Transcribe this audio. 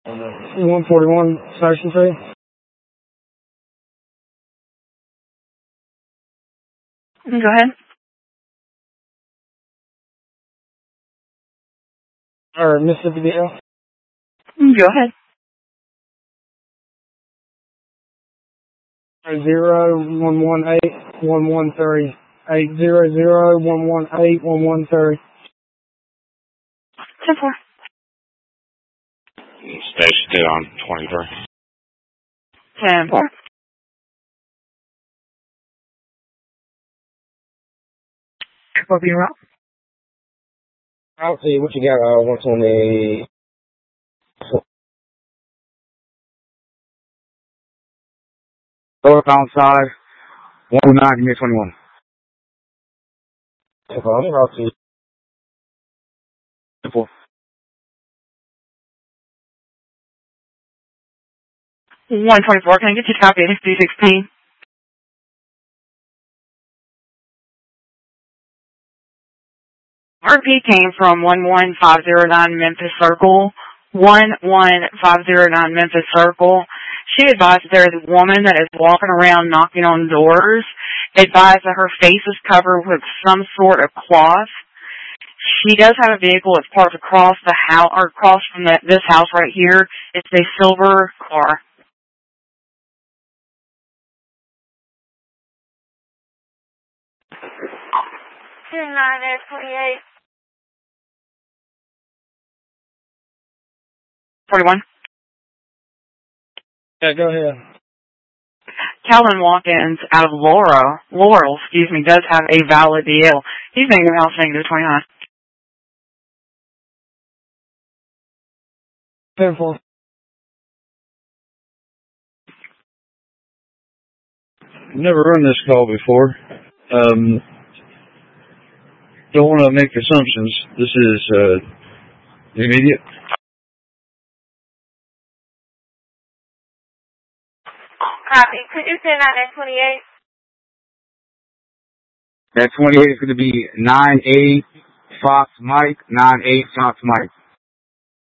141 Section 3. Go ahead. Or Mississippi DL. Go ahead. 0118113. 800118113. 10-4. Station did on 23. 10-4. What being route? I'll see what you got. 120. Northbound side, 109, give me 21. I'll see. 10-4. 124. Can I get you to copy 316? RP came from 11509 Memphis Circle. 11509 Memphis Circle. She advised that there is a woman that is walking around knocking on doors. Advised that her face is covered with some sort of cloth. She does have a vehicle that's parked across the house, or across from this house right here. It's a silver car. Two 9-28. 41. Yeah, go ahead. Calvin Watkins out of Laurel, does have a valid DL. He's making the house saying to 29. 10-4. Never run this call before. Don't want to make assumptions. This is immediate. Copy. Could you send out that 28? That 28 is going to be 9-8 Fox Mike, 9-8 Fox Mike.